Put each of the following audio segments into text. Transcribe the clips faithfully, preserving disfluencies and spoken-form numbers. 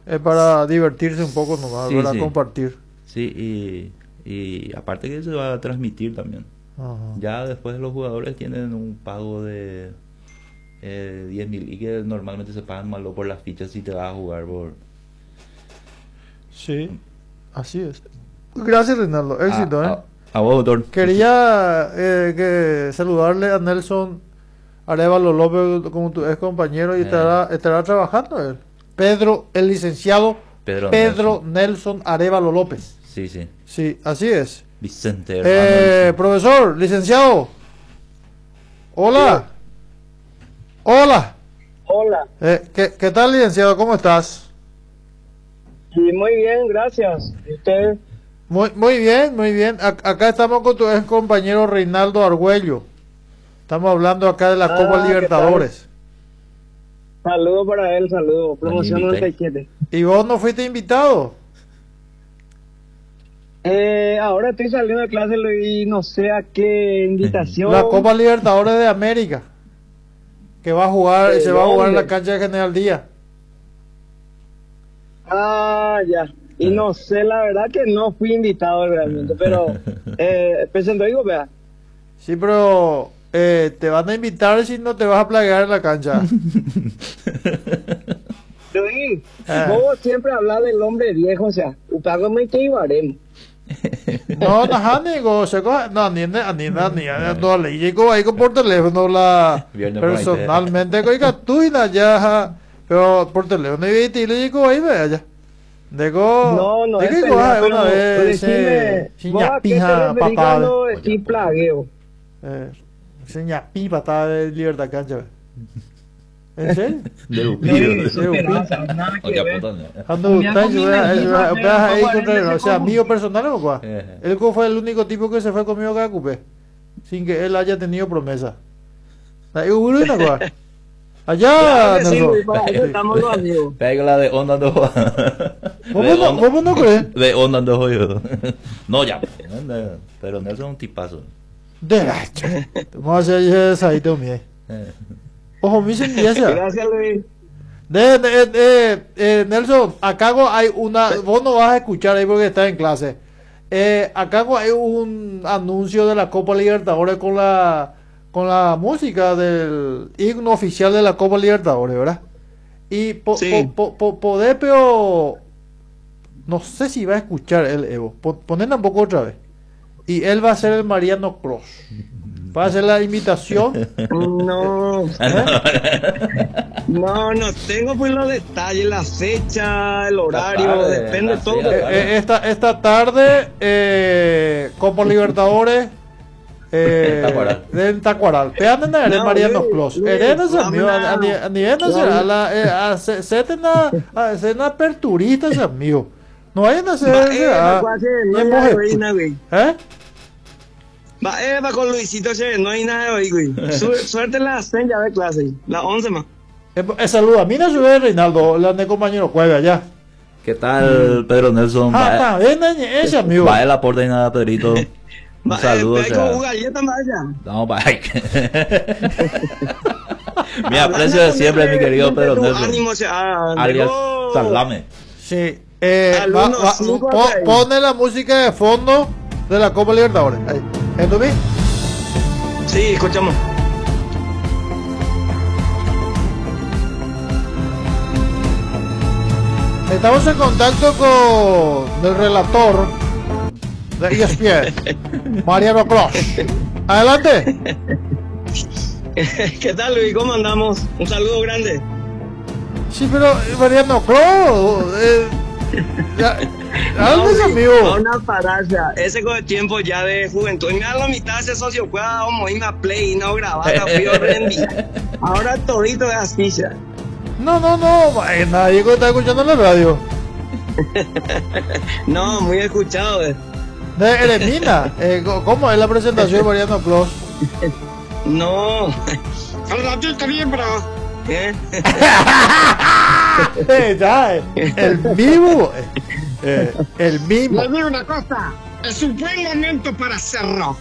Es para divertirse un poco nomás, Sí, para sí. compartir. Sí, y, y aparte que se va a transmitir también. Ajá. Ya después los jugadores tienen un pago de eh, diez mil y que normalmente se pagan malo por las fichas si te vas a jugar por... Sí, así es. Gracias, Reinaldo. Éxito, a, ¿eh? a, a vos, doctor. Quería eh, que saludarle a Nelson Arevalo López como tu ex compañero y Eh. estará, estará trabajando él. Pedro, el licenciado Pedro Pedro Nelson Arevalo López. Sí, sí. Sí, así es. Vicente, hermano. Eh, profesor, licenciado. Hola. Hola. Hola, Eh, ¿qué, ¿Qué tal, licenciado? ¿Cómo estás? sí, muy bien, gracias. ¿Y usted? Muy, muy bien, muy bien. Ac- acá estamos con tu ex compañero Reinaldo Argüello. Estamos hablando acá de la Ah, Copa ¿qué Libertadores. Saludo para él, saludo. Promoción invité. noventa y siete. ¿Y vos no fuiste invitado? Eh, ahora estoy saliendo de clase y no sé a qué invitación. La Copa Libertadores de América. Que va a jugar, ¿De se va a jugar en la dónde? cancha de General Díaz. Ah, ya. Y no sé, la verdad que no fui invitado realmente, pero eh, presento digo, vea. Sí, pero eh, te van a invitar si no te vas a plaguear en la cancha. Luis, Ah. vos siempre hablas del hombre viejo, o sea, upágame que ibaremos. No, no, amigo, se coge, no, ni, ni, ni, ni, no, le llego ahí con por teléfono la Viernes por ahí te- personalmente, oiga, tú y la ya, pero por teléfono y te le llego ahí, vea ya. Digo, No, no, de es que pelea, coja pero una vez, decime, eh, sin ¿vos a qué te pija referís patada, cuando decís plagueo? eh, sin pi patada de libertad cancha, vea. ¿En serio? De Sí, Upillo. eso esperanza, nada que Oye, ver. apuntan, ¿eh? Cuando Mira, usted conmigo, yo, aquí yo, va a yo, ser veas ahí como contra- el o sea, ese mío personal o cuál. Eh. Él co- fue el único tipo que se fue conmigo a Cacupé, sin que él haya tenido promesa. Ahí hubo una cosa. Claro Allá, que sí, Nelson. Luis, para eso Sí. estamos los amigos. Pega la de onda dos. ¿Vos De no- onda- vos no crees? De onda dos hoyos. No, ya. Pero Nelson es un tipazo. De gacho. Vamos a hacer esa ahí también. Eh. Ojo, me dicen que esa. Gracias, Luis. De, de, de, eh, Nelson, acá go- hay una. Vos no vas a escuchar ahí porque estás en clase. Eh, acá go- hay un anuncio de la Copa Libertadores con la con la música del himno oficial de la Copa Libertadores, ¿verdad? Y po, Sí. po, po, po- poder, pero no sé si va a escuchar el Evo. Po- Ponen un poco otra vez. Y él va a ser el Mariano Cross. Va a hacer la invitación. No, no, no tengo pues los detalles, la fecha, el horario, tarde, depende la todo. fecha. Eh, eh, esta, esta tarde, eh, Copa Libertadores eh, En Tacuaral. en Tacuaral. Vean en el No, Mariano Luis, Clos. Luis, Erena se dame amigo, una- a ni a ni ena se dame- a la eh, a se se tena a se na aperturista se amigo. No vayan a hacer Va, ese, eh, ah, va, cuase, no bien hay nada de moje- oír, nada, güey. ¿Eh? Va, eh, va con Luisito, che, no hay nada de hoy, güey. Su- Suerte en la seis ya de clase, la once más. Eh, eh, saluda, mira su vez Reinaldo, la de compañero juega allá. ¿Qué tal, Pedro Nelson? Ah, Va, está, ven eh, ese amigo. va el aporte y nada, Pedrito. Un Va, saludo. eh, o hay sea, como galleta más allá. No, va. Mi aprecio de siempre, mi querido Pedro Tu Nelson. ánimo, che, ah, Alias llegó. Salame. Sí, eh, Al va- uno, va- cinco, po- seis. pone la música de fondo de la Copa Libertadores. Ahí. ¿Entendí? Sí, escuchamos. Estamos en contacto con el relator de E S P N, Mariano Cross. Adelante. ¿Qué tal, Luis? ¿Cómo andamos? Un saludo grande. Sí, pero eh, Mariano Cross. Eh, ya- ¿Dónde es Luis, amigo? no una paracha. Ese con el tiempo ya de juventud. Mira la mitad de ese socio juega como irme a play, no grabata, fui a rendir. Ahora todito de astilla. No, no, no. eh, Nadie que está escuchando en la radio. No, muy escuchado. eh. De Eremina. Eh, co- ¿Cómo es la presentación de Mariano Cross? No. Al ratito bien, bro. ¿Eh? Eh, ya, eh, el mismo. eh, eh, el mismo. Les digo una cosa, es un buen momento para hacerlo.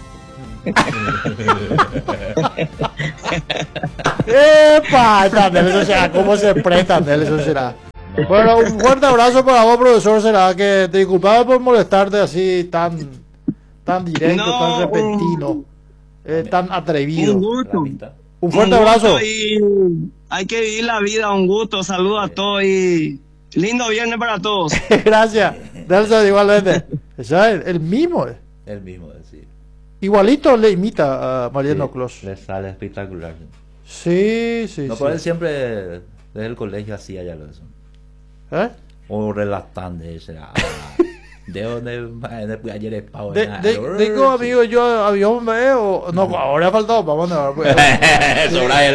¡Epa! Nelson será, ¿cómo se presta Nelson será? Bueno, un fuerte abrazo para vos, profesor. Será que te disculpaba por molestarte así tan, tan directo, No, tan repentino, eh, tan atrevido. Un gusto. Un fuerte Un abrazo. gusto y hay que vivir la vida, un gusto. Saludos a todos y lindo viernes para todos. Gracias, Nelson, igualmente. Eso es el mismo. eh. El mismo, sí. Igualito le imita a Mariano Sí, Clos. le sale espectacular. Sí, sí, No, sí. pero él siempre desde el colegio hacía ya lo eso. ¿Eh? O relatante será. De donde después ayer es pavo. De, de, digo, amigo, yo avión veo. No, ahora ha faltado, vamos a ver. Sobra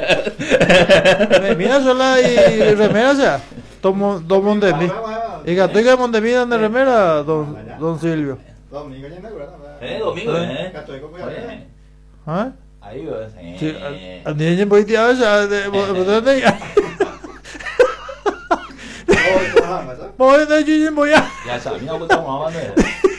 él. Mira, sola y remera, o sea. Tomo, dos Montemí. Y gato que Montemí dan de remera, don, don Silvio. Domingo ya inaugurado. Eh, domingo, eh. Católico, pues, ya. ¿Ah? Ahí va, Sí, a niña en política, o sea, de dónde ya. Voy de allí, voy a. Ya sabía que estamos hablando.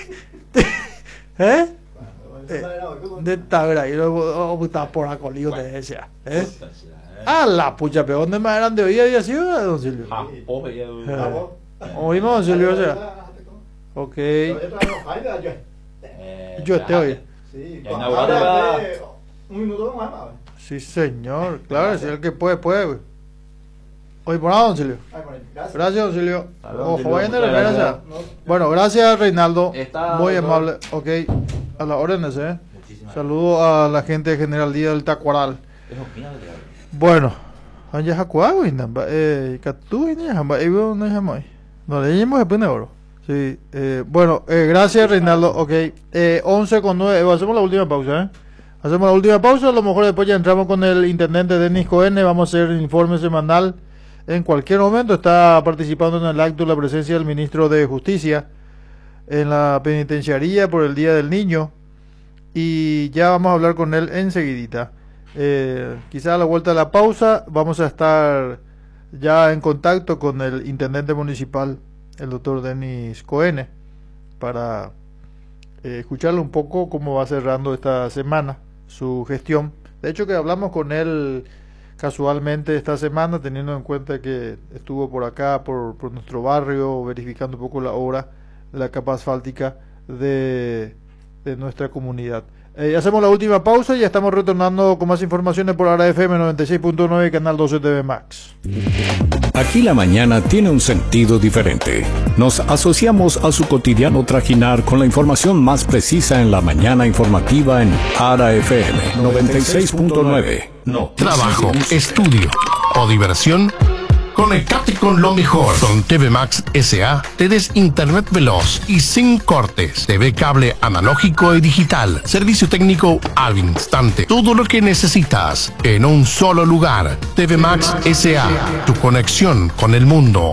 ¿Eh? De tagra, y luego está por acolío de ese. ¿Eh? Ah, la pucha, pero ¿dónde más eran de hoy había sido, don Silvio? Ah, pobre ya. Oímos, don Silvio, o sea. Ok. Yo estoy hoy. Sí, Ya inaugurado. un minuto más. Sí, señor. Claro, si el que puede, puede, güey. Oye, por nada, don Silvio. Gracias. Gracias, don Silvio. Salud, don Ojo, Silvio, vayan de muchas remera, o sea. gracias. Bueno, gracias, Reinaldo. Está, Muy doctor. amable. Ok. A las órdenes, eh. Muchísimas Saludo a la gente de General Díaz del Tacuaral. gracias. Opina de diablo. Bueno, anja hakua güey, namba, eh, katu ini hamba, ibu no hamba. No le llamamos de oro. Sí, eh, bueno, eh, gracias Reinaldo. Ok, eh, once con nueve, eh, hacemos la última pausa, ¿eh? Hacemos la última pausa, a lo mejor después ya entramos con el intendente Denis Cohen, vamos a hacer el informe semanal en cualquier momento. Está participando en el acto la presencia del ministro de Justicia en la penitenciaría por el Día del Niño y ya vamos a hablar con él enseguidita. Eh, quizá a la vuelta de la pausa vamos a estar ya en contacto con el intendente municipal, el doctor Denis Cohen, para eh, escucharle un poco cómo va cerrando esta semana su gestión. De hecho que hablamos con él casualmente esta semana, teniendo en cuenta que estuvo por acá, por, por nuestro barrio, verificando un poco la obra de la capa asfáltica de, de nuestra comunidad. Eh, hacemos la última pausa y ya estamos retornando con más informaciones por Ara F M noventa y seis punto nueve, Canal doce T V Max. Aquí la mañana tiene un sentido diferente. Nos asociamos a su cotidiano trajinar con la información más precisa en la mañana informativa en Ara F M noventa y seis punto nueve. No. Trabajo, estudio o diversión. Conectate con lo mejor. Con T V Max S A tenés internet veloz y sin cortes. T V cable analógico y digital. Servicio técnico al instante. Todo lo que necesitas en un solo lugar. T V Max S A. Tu conexión con el mundo.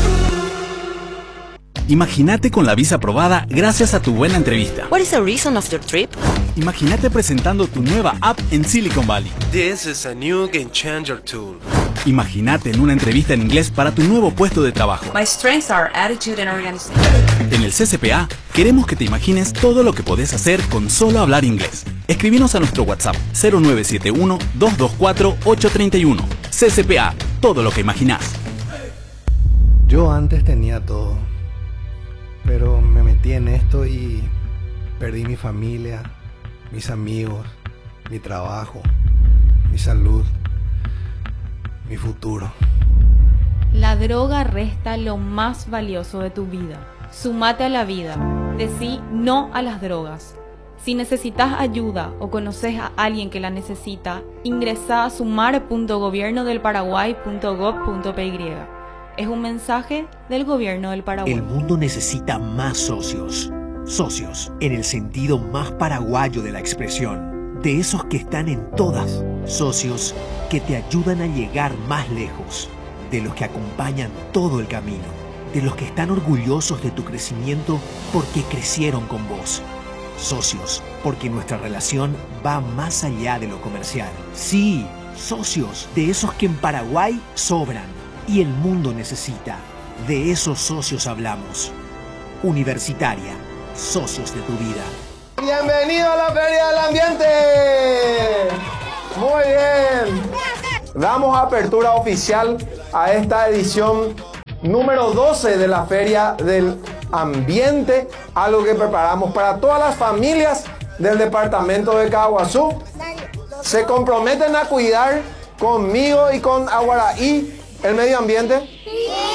Imagínate con la visa aprobada gracias a tu buena entrevista. What is the reason of your trip? Imagínate presentando tu nueva app en Silicon Valley. This is a new game changer tool. Imagínate en una entrevista en inglés para tu nuevo puesto de trabajo. My strengths are attitude and organization. En el C C P A queremos que te imagines todo lo que podés hacer con solo hablar inglés. Escribinos a nuestro WhatsApp cero nueve siete uno, dos dos cuatro, ocho tres uno. C C P A, todo lo que imaginás. Yo antes tenía todo, pero me metí en esto y perdí mi familia, mis amigos, mi trabajo, mi salud, mi futuro. La droga resta lo más valioso de tu vida. Sumate a la vida. Decí no a las drogas. Si necesitas ayuda o conoces a alguien que la necesita, ingresa a sumar punto gobierno del paraguay punto gob punto p y. Es un mensaje del Gobierno del Paraguay. El mundo necesita más socios. Socios, en el sentido más paraguayo de la expresión. De esos que están en todas. Socios que te ayudan a llegar más lejos. De los que acompañan todo el camino. De los que están orgullosos de tu crecimiento porque crecieron con vos. Socios, porque nuestra relación va más allá de lo comercial. Sí, socios, de esos que en Paraguay sobran y el mundo necesita. De esos socios hablamos. Universitaria, socios de tu vida. Bienvenido a la Feria del Ambiente. Muy bien. Damos apertura oficial a esta edición número doce de la Feria del Ambiente, algo que preparamos para todas las familias del departamento de Caguazú. ¿Se comprometen a cuidar conmigo y con Aguaraí el medio ambiente?